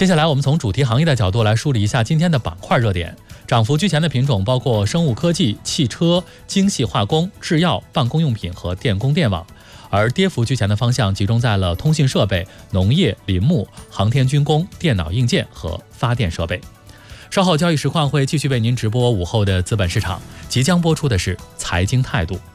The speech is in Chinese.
接下来我们从主题行业的角度来梳理一下今天的板块热点。涨幅居前的品种包括生物科技、汽车、精细化工、制药、办公用品和电工电网，而跌幅居前的方向集中在了通信设备、农业、林牧、航天军工、电脑硬件和发电设备。稍后交易实况会继续为您直播午后的资本市场，即将播出的是财经态度。